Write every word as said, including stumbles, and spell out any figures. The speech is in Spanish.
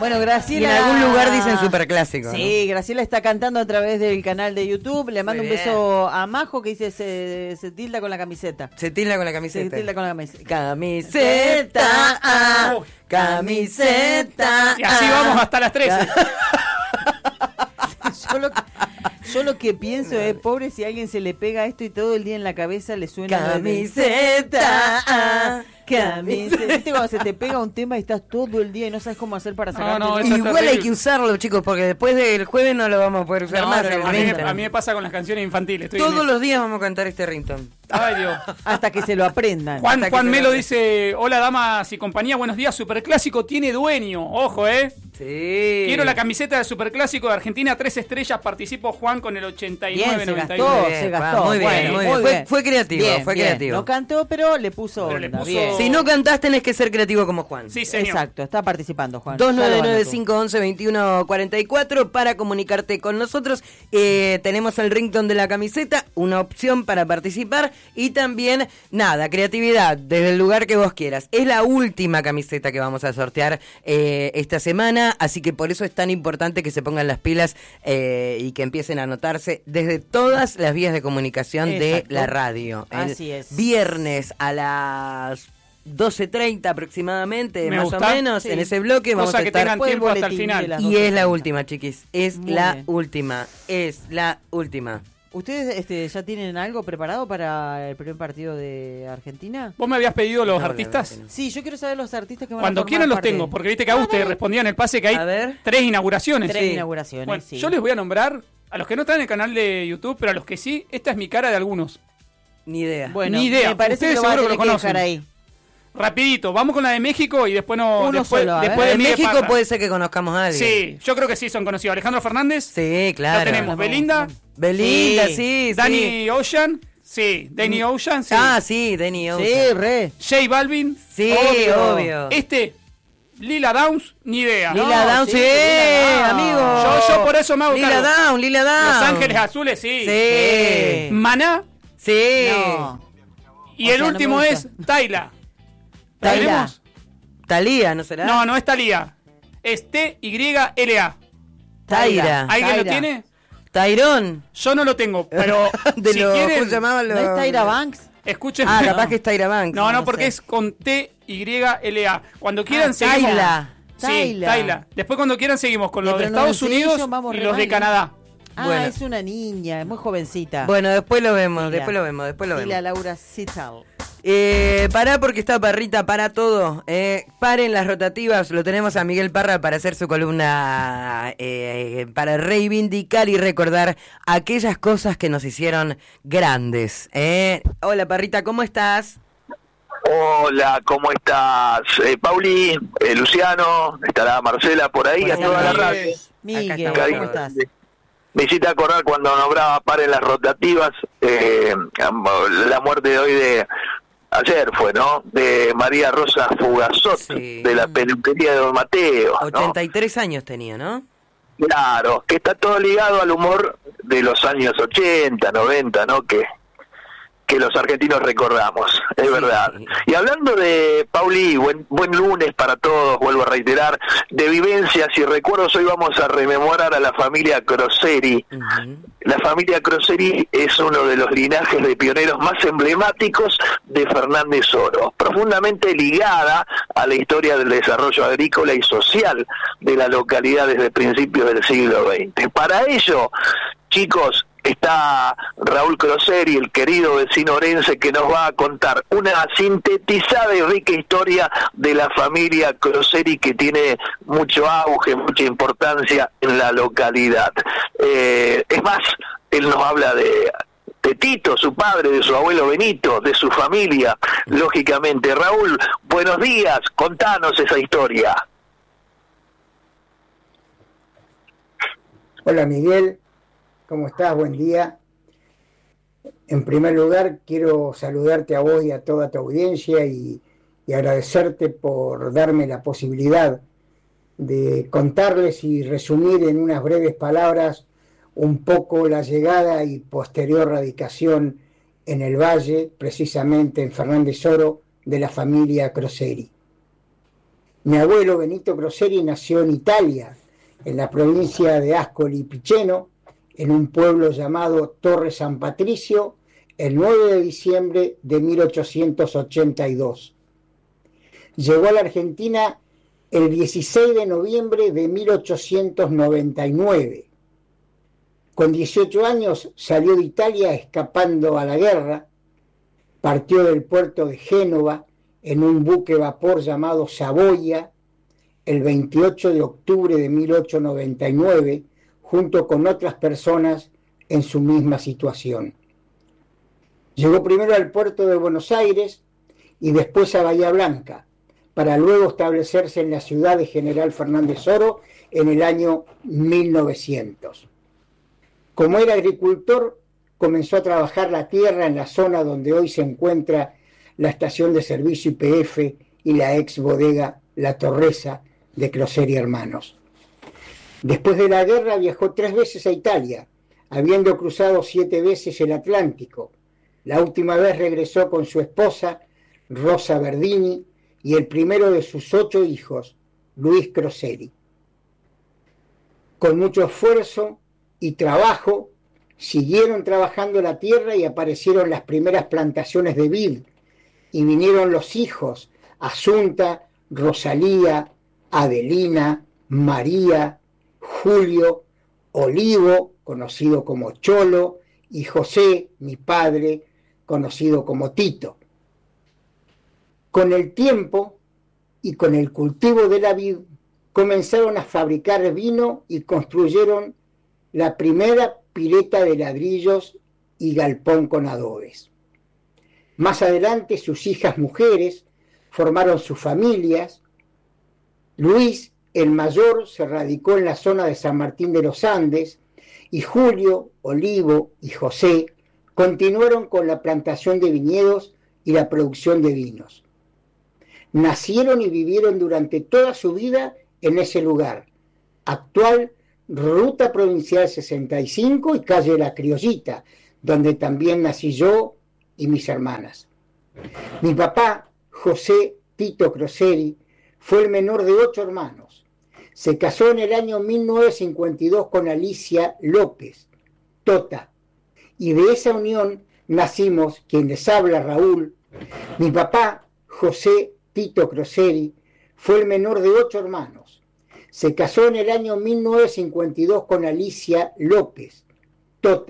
Bueno, Graciela... Y en algún lugar dicen superclásico. Sí, ¿no? Graciela está cantando a través del canal de YouTube. Le mando Muy un bien. beso a Majo que dice se, se tilda con la camiseta. Se tilda con la Se camiseta. tilda con la camiseta. Camiseta, ah, camiseta. Y así vamos hasta las trece. Yo lo, que, yo lo que pienso es, pobre si a alguien se le pega esto y todo el día en la cabeza le suena... Camiseta, ah, Camiseta. ¿Viste cuando se te pega un tema y estás todo el día y no sabes cómo hacer para sacarlo? No, no, eso es Igual terrible. hay que usarlo, chicos, porque después del jueves no lo vamos a poder usar No, más. no, el no, A mí, me- ringtone. a mí me pasa con las canciones infantiles. Estoy en Todos eso. los días vamos a cantar este ringtone. Ay, Dios. Hasta que se lo aprendan. Juan, Hasta que Juan se Melo lo- dice, hola damas y compañía, buenos días, Superclásico tiene dueño, ojo, eh. Sí. Quiero la camiseta del Superclásico de Argentina, tres estrellas, participo Juan con el ochenta y Bien, nueve se noventa y uno. gastó, Muy bien, se Juan, gastó. muy bien, Bueno, muy bien. Fue- fue creativo, Bien, fue bien. creativo. No cantó, pero le puso Pero le onda, puso- bien. Si no cantás tenés que ser creativo como Juan. Sí, señor. Exacto, está participando, Juan. dos Ya nueve lo nueve anotó. cinco once veintiuno cuarenta y cuatro para comunicarte con nosotros. Eh, tenemos el ringtone de la camiseta, una opción para participar y también, nada, creatividad desde el lugar que vos quieras. Es la última camiseta que vamos a sortear eh, esta semana, así que por eso es tan importante que se pongan las pilas eh, y que empiecen a anotarse desde todas las vías de comunicación Exacto. de la radio. El Así es. Viernes a las doce treinta aproximadamente, Me más gusta. o menos, Sí. en ese bloque vamos Cosa a que estar... tengan Después del tiempo hasta el boletín final. de las Y doce es la treinta. última, chiquis. Es Muy la bien. última. Es la última. ¿Ustedes este, ya tienen algo preparado para el primer partido de Argentina? ¿Vos me habías pedido los No, artistas? la verdad Sí, yo quiero saber los artistas que van Cuando a formar quieran los parte. tengo, porque viste que a usted respondía en el pase que hay A ver. tres inauguraciones. Tres Sí. inauguraciones, Bueno, sí. yo les voy a nombrar, a los que no están en el canal de YouTube, pero a los que sí, esta es mi cara de algunos. Ni idea. Bueno, Ni idea. me parece Ustedes que lo van a seguro tener que que lo dejar conocen. ahí. Rapidito, vamos con la de México y después no. Uno después, solo, a después ver. de En Miguel México Parra. puede ser que conozcamos a alguien. Sí, yo creo que sí son conocidos. Alejandro Fernández. Sí, claro. La tenemos. Vamos, Belinda. vamos. Belinda, Sí. sí, sí. Danny Ocean. Sí. Danny Ocean. Sí. Ah, sí, Danny Ocean. Sí, re. J Balvin. Sí, obvio. obvio. Este. Lila Downs, ni idea. Lila No, Down, sí, sí, Lila Down. amigo. Yo, yo por eso me hago Lila cargo. Down, Lila Down. Los Ángeles Azules, sí. Sí. Maná. Sí. No. Y O el sea, no último me es gusta. Taila. ¿La Taila. tenemos? Talía, ¿no será? No, no es Talía. Es T Y L A. Taira. ¿Alguien lo Taira. tiene? Tairón. Yo no lo tengo, pero De si los, ¿cómo quieren, se llamaban ¿No los- es Tyra Banks? escuchen. Ah, capaz que es Tyra Banks. No, no, no porque sé. es con T Y L A. Cuando quieran Ah, seguimos. Taila. Sí, Taila. Taila. Después cuando quieran seguimos con Le los de Estados pronunciation, Unidos vamos y re los de mal, ¿eh? Canadá. Ah, Bueno. es una niña, es muy jovencita. Bueno, después lo vemos, Lila. después lo vemos, después lo Y la vemos. Laura Sital. Eh, pará porque está Parrita para todo. Eh, paren las rotativas. Lo tenemos a Miguel Parra para hacer su columna eh, para reivindicar y recordar aquellas cosas que nos hicieron grandes. Eh. Hola Parrita, ¿cómo estás? Hola, ¿cómo estás? Eh, Pauli, eh, Luciano, estará Marcela por ahí, a Hola, toda la Miguel. radio. Miguel, estamos. ¿cómo estás? Me hiciste acordar cuando nombraba paren las rotativas, eh, la muerte de hoy de... Ayer fue, ¿no? De María Rosa Fugazot, Sí. de la peluquería de Don Mateo, ¿no? ochenta y tres años tenía, ¿no? Claro, que está todo ligado al humor de los años ochenta, noventa, ¿no? Que, que los argentinos recordamos, es Sí. verdad. Y hablando de, Pauli, buen, buen lunes para todos, vuelvo a reiterar, de vivencias y recuerdos, hoy vamos a rememorar a la familia Croseri. Ujú. La familia Croseri es uno de los linajes de pioneros más emblemáticos de Fernández Oro, profundamente ligada a la historia del desarrollo agrícola y social de la localidad desde principios del siglo veinte. Para ello, chicos, está Raúl Croseri, el querido vecino orense, que nos va a contar una sintetizada y rica historia de la familia Croseri que tiene mucho auge, mucha importancia en la localidad. Eh, es más, él nos habla de, de Tito, su padre, de su abuelo Benito, de su familia, lógicamente. Raúl, buenos días, contanos esa historia. Hola Miguel, ¿cómo estás? Buen día. En primer lugar, quiero saludarte a vos y a toda tu audiencia y, y agradecerte por darme la posibilidad de contarles y resumir en unas breves palabras un poco la llegada y posterior radicación en el Valle, precisamente en Fernández Oro, de la familia Croseri. Mi abuelo Benito Croseri nació en Italia, en la provincia de Ascoli Piceno, en un pueblo llamado Torre San Patricio, el nueve de diciembre de mil ochocientos ochenta y dos. Llegó a la Argentina el dieciséis de noviembre de mil ochocientos noventa y nueve. Con dieciocho años salió de Italia escapando a la guerra, partió del puerto de Génova en un buque vapor llamado Saboya el veintiocho de octubre de mil ochocientos noventa y nueve, junto con otras personas en su misma situación. Llegó primero al puerto de Buenos Aires y después a Bahía Blanca, para luego establecerse en la ciudad de General Fernández Oro en el año mil novecientos. Como era agricultor, comenzó a trabajar la tierra en la zona donde hoy se encuentra la estación de servicio Y P F y la ex bodega La Torresa de Croseri Hermanos. Después de la guerra viajó tres veces a Italia, habiendo cruzado siete veces el Atlántico. La última vez regresó con su esposa, Rosa Verdini, y el primero de sus ocho hijos, Luis Croseri. Con mucho esfuerzo y trabajo, siguieron trabajando la tierra y aparecieron las primeras plantaciones de vid, y vinieron los hijos, Asunta, Rosalía, Adelina, María, Julio, Olivo, conocido como Cholo, y José, mi padre, conocido como Tito. Con el tiempo y con el cultivo de la vid, comenzaron a fabricar vino y construyeron la primera pileta de ladrillos y galpón con adobes. Más adelante sus hijas mujeres formaron sus familias. Luis, el mayor, se radicó en la zona de San Martín de los Andes, y Julio, Olivo y José continuaron con la plantación de viñedos y la producción de vinos. Nacieron y vivieron durante toda su vida en ese lugar, actual Ruta Provincial sesenta y cinco y calle La Criollita, donde también nací yo y mis hermanas. Mi papá, José Tito Croseri, fue el menor de ocho hermanos. Se casó en el año mil novecientos cincuenta y dos con Alicia López, Tota, y de esa unión nacimos quien les habla, Raúl. Mi papá, José Tito Croseri, fue el menor de ocho hermanos. Se casó en el año mil novecientos cincuenta y dos con Alicia López, Tota,